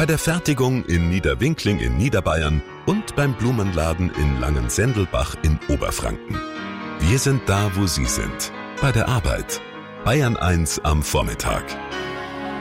bei der Fertigung in Niederwinkling in Niederbayern und beim Blumenladen in Langensendelbach in Oberfranken. Wir sind da, wo Sie sind. Bei der Arbeit. Bayern 1 am Vormittag.